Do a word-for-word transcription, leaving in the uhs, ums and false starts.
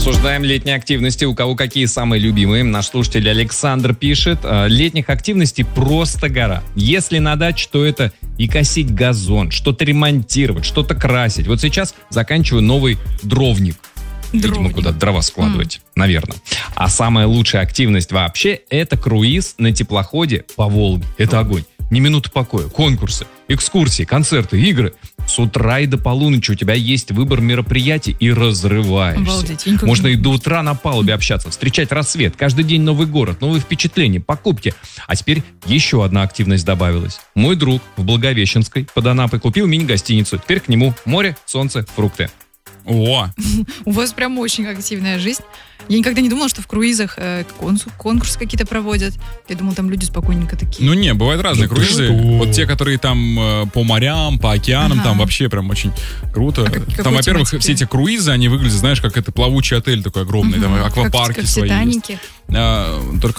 Обсуждаем летние активности. У кого какие самые любимые? Наш слушатель Александр пишет. Летних активностей просто гора. Если на даче, то это и косить газон, что-то ремонтировать, что-то красить. Вот сейчас заканчиваю новый дровник. Видимо, Дровник. куда дрова складывать, Mm. наверное. А самая лучшая активность вообще — это круиз на теплоходе по Волге. Это огонь. Ни минуты покоя, конкурсы, экскурсии, концерты, игры. С утра и до полуночи у тебя есть выбор мероприятий и разрываешься. Обалдеть, я никогда Можно не и до утра на палубе общаться, встречать рассвет. Каждый день новый город, новые впечатления, покупки. А теперь еще одна активность добавилась. Мой друг в Благовещенской под Анапой купил мини-гостиницу. Теперь к нему море, солнце, фрукты. О, У вас прям очень активная жизнь. Я никогда не думала, что в круизах э, конкурс- конкурсы какие-то проводят. Я думала, там люди спокойненько такие. ну не, бывают разные Да круизы. ты что? Вот те, которые там э, по морям, по океанам, Ага. там вообще прям очень круто. А как- какой Там, во-первых, тематики? все эти круизы, они выглядят, знаешь, как это плавучий отель такой огромный, там Мгм. аквапарки как, как в свои есть. «Титанике». А, только